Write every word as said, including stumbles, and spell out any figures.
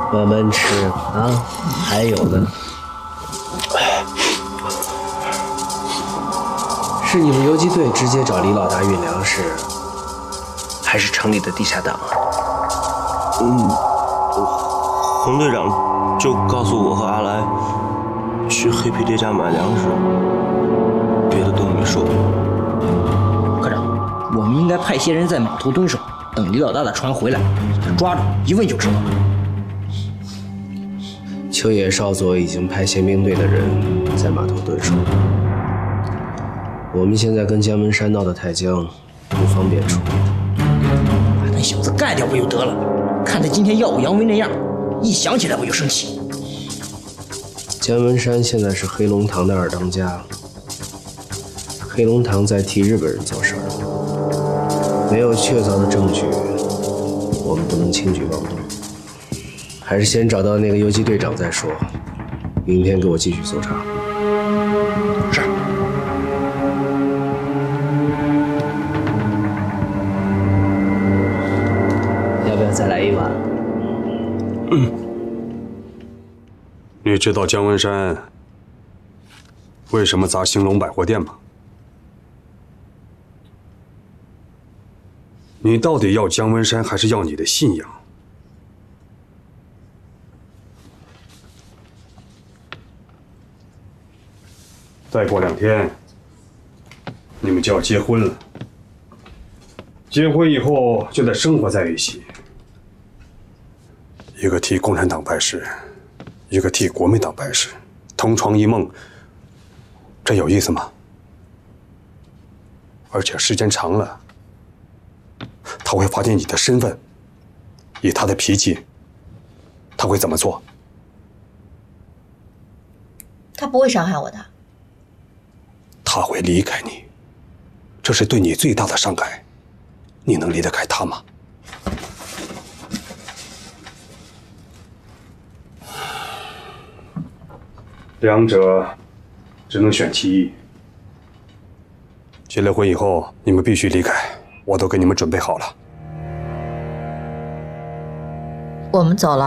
慢慢吃啊，还有呢。是你们游击队直接找李老大运粮食，还是城里的地下党啊？ 嗯，洪队长就告诉我和阿来去黑皮爹家买粮食，别的都没说。 科长，我们应该派些人在码头蹲守，等李老大的船回来，把他抓住，一问就知道了。 秋野少佐已经派宪兵队的人在码头蹲守。我们现在跟姜文山闹得太僵，不方便处理。 把那小子干掉不就得了？看他今天耀武扬威那样，一想起来我就生气。 姜文山现在是黑龙堂的二当家，黑龙堂在替日本人做事儿，没有确凿的证据，我们不能轻举妄动。还是先找到那个游击队长再说。明天给我继续搜查。 是。 要不要再来一碗？ 嗯。你知道姜文山为什么砸兴隆百货店吗？你到底要姜文山，还是要你的信仰？再过两天，你们就要结婚了。结婚以后就得生活在一起，一个替共产党办事，一个替国民党办事，同床异梦，这有意思吗？而且时间长了，他会发现你的身份，以他的脾气，他会怎么做？ 他不会伤害我的。 他会离开你，这是对你最大的伤害，你能离得开他吗？两者只能选其一。结了婚以后，你们必须离开，我都给你们准备好了。 我们走了。